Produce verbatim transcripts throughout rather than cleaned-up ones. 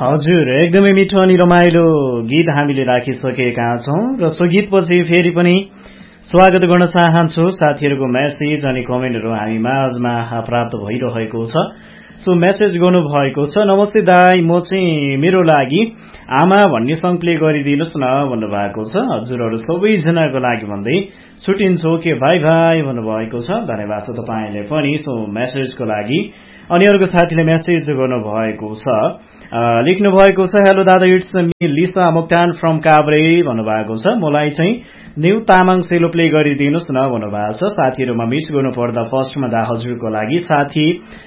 हजुर, एकदमै मिठो अनि रमाइलो गीत हामीले राखिसकेका छौं र सो गीतपछि फेरि पनि स्वागत गर्न चाहन्छु। साथीहरूको मेसेज अनि कमेन्टहरू हामी माझमा प्राप्त भइरहेको छ। सो मेसेज गर्नुभएको छ, नमस्ते दाई, म चाहिँ मेरो लागि आमा भन्ने सङ्ग प्ले गरिदिनुहोस् न भन्नुभएको छ। हजुरहरू सबैजनाको लागि भन्दै छुट्टिन्छौ के भाइ भाइ भन्नुभएको छ। धन्यवाद छ तपाईँले पनि सो मेसेजको लागि। अनि अर्को साथीले मेसेज गर्नुभएको छ, लेख्नु भएको छ, हेलो दादा, it's me Lisa Moktan from Kavre भन्नुभएको छ। मलाई चाहिँ न्यू तामाङ सेलो प्ले गरिदिनुहोस् न भन्नुभएको छ। साथीहरूमा मिस गर्नुपर्दा फर्स्टमा दा हजुरको लागि, साथी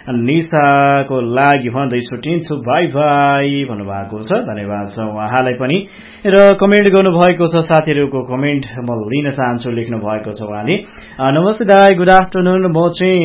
निसाको लागि भन्दै छुट्टिन्छु भाइ भाइ भन्नुभएको छ। धन्यवाद छ उहाँलाई पनि। र कमेन्ट गर्नुभएको छ, साथीहरूको कमेन्ट म लिन चाहन्छु। लेख्नु भएको छ उहाँले, नमस्ते दाई, गुड आफ्टरनुन, म चाहिँ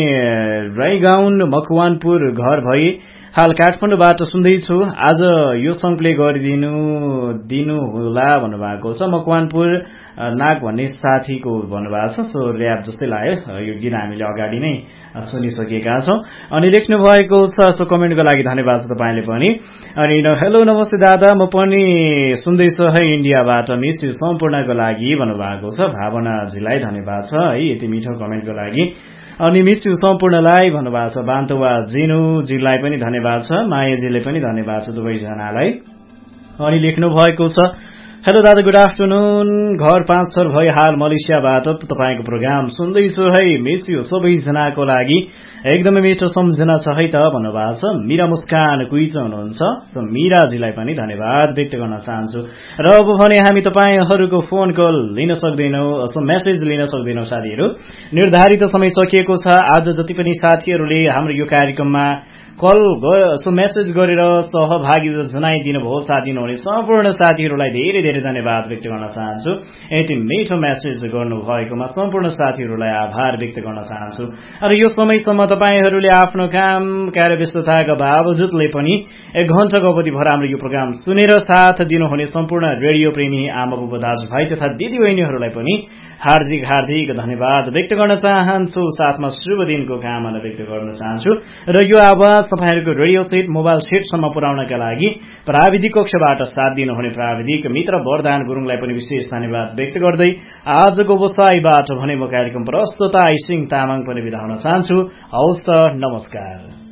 राईगाउन मकवानपुर घर भई हाल काठमाडौँबाट सुन्दैछु। आज यो सङ्ग प्ले गरिदिनु दिनु होला भन्नुभएको छ। मकवानपुर नाग भन्ने साथीको भन्नुभएको छ। सो ऱ्याप जस्तै लाग्यो, यो गीत हामीले अगाडि नै सुनिसकेका छौँ। अनि लेख्नु भएको छ, सो कमेन्टको लागि धन्यवाद छ तपाईँले पनि। अनि हेलो नमस्ते दादा, म पनि सुन्दैछु है इन्डियाबाट, मिस यु सम्पूर्णको लागि भन्नुभएको छ। भावनाजीलाई धन्यवाद छ है यति मिठो कमेन्टको लागि। अनि मिस यु सम्पूर्णलाई भन्नुभएको छ। बान्तवा जिनुजीलाई पनि धन्यवाद छ, मायाजीले पनि धन्यवाद छ दुवैजनालाई। अनि लेख्नु भएको छ, हेलो दादा, गुड आफ्टरनुन, घर पाँच थर भई हाल मलेसियाबाट तपाईँको प्रोग्राम सुन्दैछु है, मिस यु सबैजनाको लागि, एकदमै मिठो सम्झना छ है त भन्नुभएको छ। मिरा मुस्कान कुइचो हुनुहुन्छ, सो मिराजीलाई पनि धन्यवाद व्यक्त गर्न चाहन्छु। र अब भने हामी तपाईँहरूको फोन कल लिन सक्दैनौँ, सो मेसेज लिन सक्दैनौँ साथीहरू, निर्धारित समय सकिएको छ। आज जति पनि साथीहरूले हाम्रो यो कार्यक्रममा कल सो मेसेज गरेर सहभागिता जनाइदिनु भयो, साथ दिनुहुने सम्पूर्ण साथीहरूलाई धेरै धेरै धन्यवाद व्यक्त गर्न चाहन्छु। यति मिठो मेसेज गर्नुभएकोमा सम्पूर्ण साथीहरूलाई आभार व्यक्त गर्न चाहन्छु। र यो समयसम्म तपाईँहरूले आफ्नो काम कार्यव्यस्तताका बावजुदले पनि एक घण्टाको अवधिभर हाम्रो यो प्रोग्राम सुनेर साथ दिनुहुने सम्पूर्ण रेडियो प्रेमी आमा बुबा दाजुभाइ तथा दिदीबहिनीहरूलाई पनि हार्दिक हार्दिक धन्यवाद व्यक्त गर्न चाहन्छु। साथमा शुभ दिनको कामना व्यक्त गर्न चाहन्छु। र यो आवाज तपाईँहरूको रेडियो सेट मोबाइल सेटसम्म पुर्याउनका लागि प्राविधिक कक्षबाट साथ दिनुहुने प्राविधिक मित्र वरदान गुरुङलाई पनि विशेष धन्यवाद व्यक्त गर्दै आजको बसाईबाट भने म कार्यक्रम प्रस्तुता आइसिङ तामाङ पनि बिदा हुन चाहन्छु। हवस् त, नमस्कार।